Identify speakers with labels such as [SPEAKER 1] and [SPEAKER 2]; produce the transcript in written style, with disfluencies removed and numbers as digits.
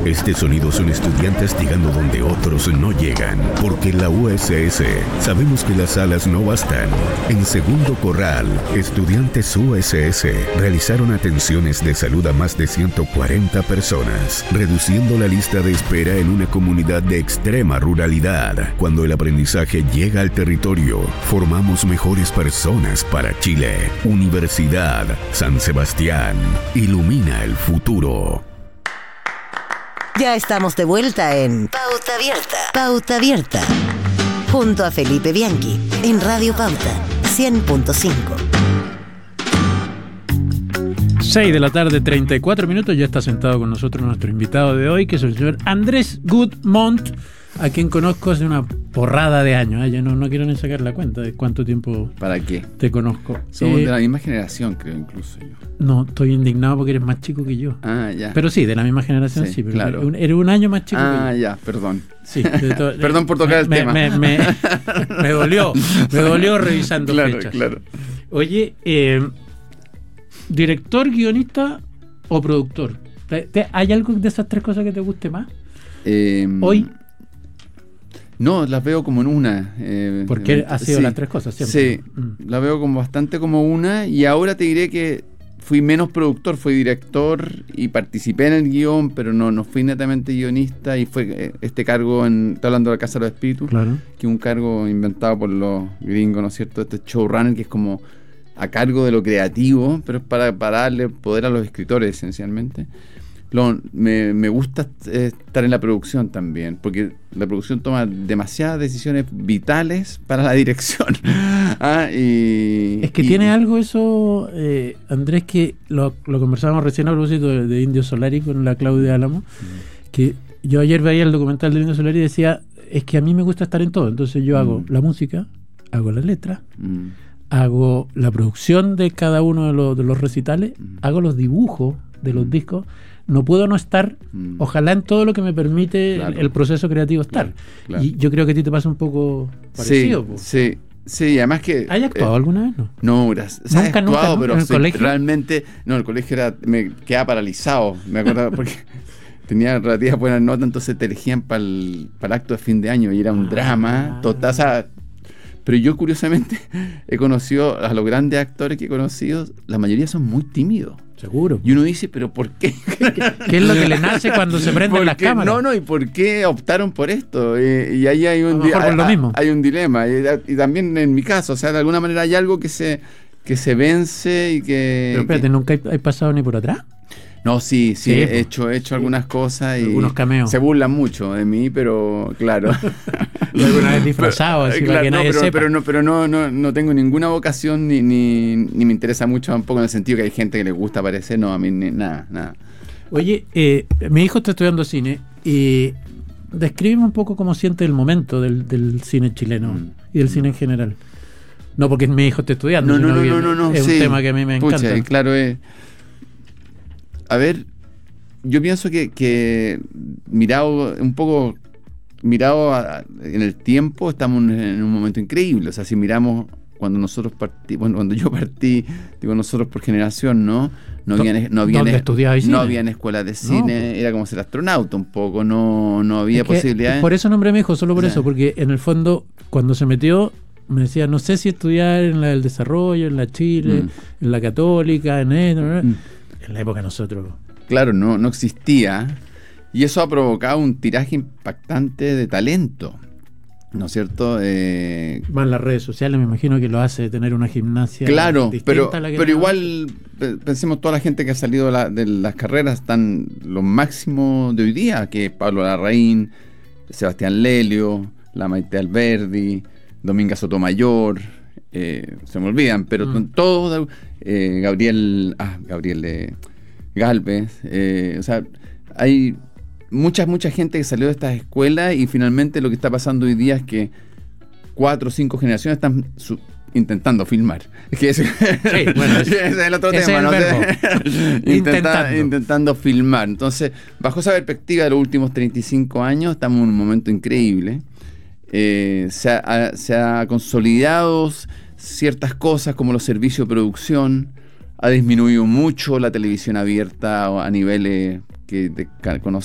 [SPEAKER 1] Este sonido son estudiantes llegando donde otros no llegan, porque en la USS sabemos que las alas no bastan. En Segundo Corral, estudiantes USS realizaron atenciones de salud a más de 140 personas, reduciendo la lista de espera en una comunidad de extrema ruralidad. Cuando el aprendizaje llega al territorio, formamos mejores personas para Chile. Universidad San Sebastián, ilumina el futuro.
[SPEAKER 2] Ya estamos de vuelta en Pauta Abierta. Pauta Abierta. Junto a Felipe Bianchi, en Radio Pauta 100.5.
[SPEAKER 3] 6 de la tarde, 34 minutos. Ya está sentado con nosotros nuestro invitado de hoy, que es el señor Andrés Gudmont, a quien conozco hace una porrada de años. Yo no quiero ni sacar la cuenta de cuánto tiempo.
[SPEAKER 4] ¿Para qué?
[SPEAKER 3] Te conozco.
[SPEAKER 4] Somos de la misma generación, creo, incluso yo.
[SPEAKER 3] No, estoy indignado porque eres más chico que yo.
[SPEAKER 4] Ah, ya.
[SPEAKER 3] Pero sí, de la misma generación, sí, pero
[SPEAKER 4] claro.
[SPEAKER 3] Eres un año más chico que yo.
[SPEAKER 4] Ah, ya, perdón.
[SPEAKER 3] Sí,
[SPEAKER 4] perdón por tocar el tema.
[SPEAKER 3] Me dolió revisando fechas. Claro. Oye, ¿director, guionista o productor? ¿Hay algo de esas tres cosas que te guste más? Hoy.
[SPEAKER 4] No, las veo como en una.
[SPEAKER 3] Porque ha sido las tres cosas siempre.
[SPEAKER 4] Sí, la veo como bastante como una, y ahora te diré que fui menos productor, fui director y participé en el guión, pero no fui netamente guionista, y fue este cargo, estoy hablando de la Casa de los Espíritus,
[SPEAKER 3] claro,
[SPEAKER 4] que es un cargo inventado por los gringos, ¿no es cierto? Este showrunner que es como a cargo de lo creativo, pero es para darle poder a los escritores esencialmente. Me gusta estar en la producción también, porque la producción toma demasiadas decisiones vitales para la dirección.
[SPEAKER 3] Es que tiene algo eso, Andrés, que lo conversábamos recién a propósito de Indio Solari con la Claudia Álamo, que yo ayer veía el documental de Indio Solari y decía, es que a mí me gusta estar en todo, entonces yo hago la música, hago la letra, hago la producción de cada uno de los recitales, hago los dibujos de los discos. No puedo no estar, ojalá, en todo lo que me permite el proceso creativo estar. Claro. Y yo creo que a ti te pasa un poco parecido.
[SPEAKER 4] Sí, además que...
[SPEAKER 3] ¿Has actuado alguna vez?
[SPEAKER 4] No, gracias. He actuado, pero
[SPEAKER 3] ¿en el colegio?
[SPEAKER 4] Realmente... No, el colegio me quedaba paralizado, me acuerdo, porque tenía relativas buenas notas, entonces te elegían para el acto de fin de año, y era un drama total, o sea, pero yo curiosamente he conocido a los grandes actores que he conocido, la mayoría son muy tímidos.
[SPEAKER 3] Seguro.
[SPEAKER 4] Y uno dice, ¿pero por qué?
[SPEAKER 3] ¿Qué es lo que le nace cuando se prenden las cámaras?
[SPEAKER 4] ¿Y por qué optaron por esto? Y ahí hay hay un dilema. Y también en mi caso, o sea, de alguna manera hay algo que se vence y que...
[SPEAKER 3] Pero espérate, ¿nunca hay pasado ni por atrás?
[SPEAKER 4] No, sí, he hecho algunas cosas y
[SPEAKER 3] algunos cameos.
[SPEAKER 4] Se burlan mucho de mí, pero claro.
[SPEAKER 3] Alguna vez disfrazado, así claro, para que nadie sepa.
[SPEAKER 4] Pero no tengo ninguna vocación ni me interesa mucho tampoco, en el sentido que hay gente que le gusta aparecer. No, a mí nada.
[SPEAKER 3] Oye, mi hijo está estudiando cine y descríbeme un poco cómo siente el momento del cine chileno y del cine en general. No porque mi hijo esté estudiando, no, es un tema que a mí me encanta.
[SPEAKER 4] Pucha, claro, a ver, yo pienso que mirado en el tiempo, estamos en un momento increíble. O sea, si miramos cuando yo partí, digo nosotros por generación, no había escuelas de cine, era como ser astronauta un poco, no había posibilidades.
[SPEAKER 3] Por eso nombré a mi hijo, solo por eso, porque en el fondo, cuando se metió, me decía, no sé si estudiar en la del desarrollo, en la Chile, en la Católica, en la época de nosotros.
[SPEAKER 4] Claro, no existía. Y eso ha provocado un tiraje impactante de talento, ¿no es cierto?
[SPEAKER 3] Más las redes sociales, me imagino que lo hace tener una gimnasia.
[SPEAKER 4] Claro, pero igual, pensemos, toda la gente que ha salido de las carreras están los máximos de hoy día, que es Pablo Larraín, Sebastián Lelio, la Maite Alberdi, Dominga Sotomayor, se me olvidan, pero todos, Gabriel Gálvez, o sea, hay mucha gente que salió de estas escuelas, y finalmente lo que está pasando hoy día es que 4 o 5 generaciones están intentando filmar. Es que ese es el otro tema, ¿no? Intentando filmar. Entonces, bajo esa perspectiva de los últimos 35 años, estamos en un momento increíble. Se ha consolidado ciertas cosas como los servicios de producción, ha disminuido mucho la televisión abierta a niveles que